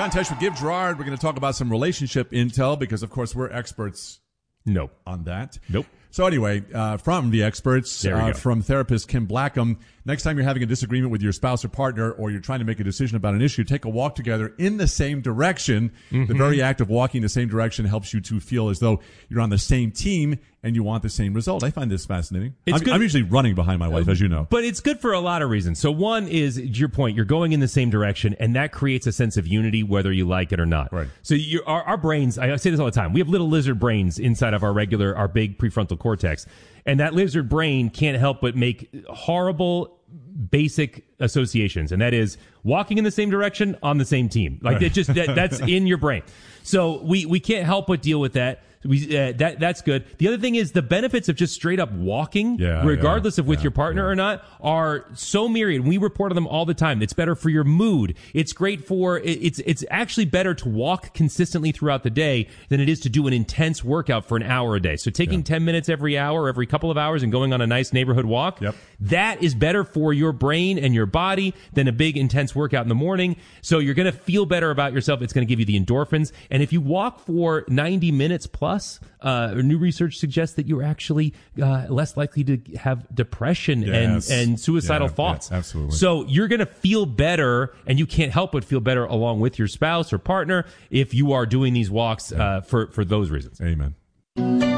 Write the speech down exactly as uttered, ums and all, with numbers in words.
John Tesh with Give Gerard. We're going to talk about some relationship intel because, of course, we're experts Nope. on that. Nope. So anyway, uh, from the experts, uh, from therapist Kim Blackham, next time you're having a disagreement with your spouse or partner, or you're trying to make a decision about an issue, take a walk together in the same direction. Mm-hmm. The very act of walking in the same direction helps you to feel as though you're on the same team and you want the same result. I find this fascinating. It's I'm, good. I'm usually running behind my wife, as you know. But it's good for a lot of reasons. So one is, your point, you're going in the same direction, and that creates a sense of unity, whether you like it or not. Right. So you, our, our brains, I say this all the time, we have little lizard brains inside of our regular, our big prefrontal cortex. And that lizard brain can't help but make horrible, basic associations. And that is walking in the same direction on the same team. Like that just that, that's in your brain. So we, we can't help but deal with that. We, uh, that that's good. The other thing is the benefits of just straight up walking, yeah, regardless yeah, of with yeah, your partner yeah. or not, are so myriad. We report on them all the time. It's better for your mood. It's great for it's it's actually better to walk consistently throughout the day than it is to do an intense workout for an hour a day. So taking yeah. ten minutes every hour, every couple of hours, and going on a nice neighborhood walk, yep. that is better for your brain and your body than a big intense workout in the morning. So you're going to feel better about yourself. It's going to give you the endorphins. And if you walk for ninety minutes plus, uh, new research suggests that you're actually uh, less likely to have depression yes. and, and suicidal yeah, thoughts. Yeah, absolutely. So you're going to feel better, and you can't help but feel better along with your spouse or partner if you are doing these walks uh, for, for those reasons. Amen.